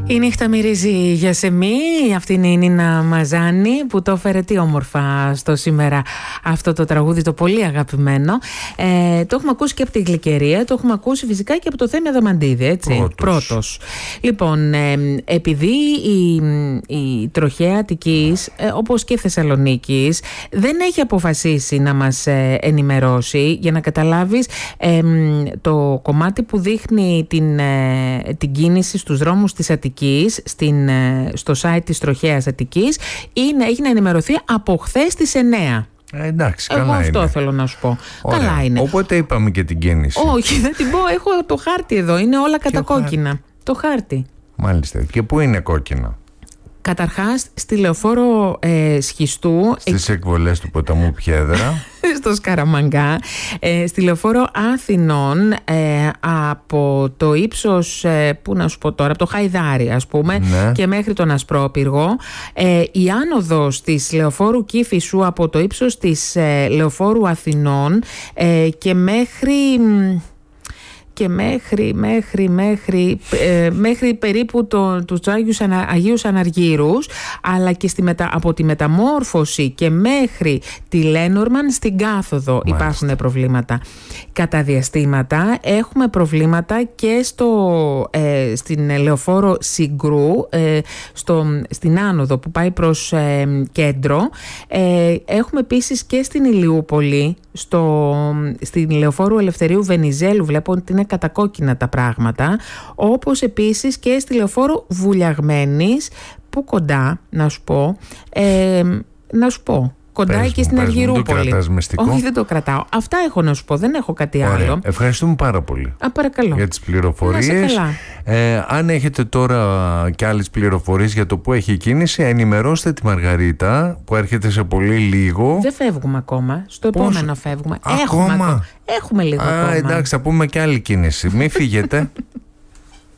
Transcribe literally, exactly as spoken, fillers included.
Η νύχτα μυρίζει για σεμί. Αυτή είναι η Νίνα Μαζάνη που το έφερε τι όμορφα στο σήμερα αυτό το τραγούδι, το πολύ αγαπημένο. Ε, το έχουμε ακούσει και από τη Γλυκερία, το έχουμε ακούσει φυσικά και από το Θέμη Αδαμαντίδη, έτσι. Πρώτος. Πρώτος. Λοιπόν, ε, επειδή η, η τροχέα Αττικής, ε, όπως και Θεσσαλονίκης, δεν έχει αποφασίσει να μας ε, ενημερώσει, για να καταλάβεις, ε, το κομμάτι που δείχνει την, ε, την κίνηση στους δρόμους της Αττικής στην, στο site της τροχέας Αττικής είναι, έχει να ενημερωθεί από χθες στις εννέα. Ε, εντάξει, καλά Εγώ αυτό είναι. θέλω να σου πω. Ωραία. Καλά είναι. Οπότε είπαμε και την κίνηση. Όχι, δεν την πω. Έχω το χάρτη εδώ. Είναι όλα κατά κόκκινα. Χάρτη. Το χάρτη. Μάλιστα. Και πού είναι κόκκινα? Καταρχάς, στη λεωφόρο ε, Σχιστού. Στις εκβολές του ποταμού Πιέδρα. Στο Σκαραμαγκά. Ε, στη λεωφόρο Αθηνών, ε, από το ύψος, ε, πού να σου πω τώρα, από το Χαϊδάρι, ας πούμε, ναι, και μέχρι τον Ασπρόπυργο. Ε, η άνοδος της λεωφόρου Κήφισου από το ύψος της ε, λεωφόρου Αθηνών ε, και μέχρι... και μέχρι, μέχρι, μέχρι, ε, μέχρι περίπου το, τους Άγιους, Ανα, Αγίους Αναργύρους, αλλά και στη μετα, από τη Μεταμόρφωση και μέχρι τη Λένορμαν στην Κάθοδο. Μάλιστα. Υπάρχουν προβλήματα. Κατά διαστήματα έχουμε προβλήματα και στο, ε, στην λεωφόρο Συγκρού, ε, στο, στην άνοδο που πάει προς ε, κέντρο. Ε, έχουμε επίσης και στην Ηλιούπολη, στο, στην λεωφόρο Ελευθερίου Βενιζέλου, βλέπω ότι είναι κατακόκκινα τα πράγματα, όπως επίσης και στη λεωφόρο Βουλιαγμένης, που κοντά, να σου πω, ε, να σου πω, κοντά εκεί στην Αργυρούπολη. Όχι, δεν το κρατάω. Αυτά έχω να σου πω, δεν έχω κάτι Ωραία. άλλο. Ευχαριστούμε πάρα πολύ. Α, παρακαλώ. Για τις πληροφορίες. Ε, αν έχετε τώρα και άλλες πληροφορίες για το που έχει κίνηση, ενημερώστε τη Μαργαρίτα που έρχεται σε πολύ λίγο. Δεν φεύγουμε ακόμα. Στο Πώς? επόμενο φεύγουμε. Ακόμα? Έχουμε, έχουμε λίγο Α, ακόμα. Εντάξει, θα πούμε και άλλη κίνηση. Μην φύγετε.